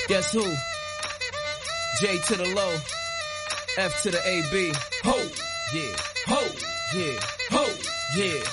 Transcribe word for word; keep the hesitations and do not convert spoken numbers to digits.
Guess who? J to the low, F to the A B. Ho, yeah, ho, yeah, ho, yeah.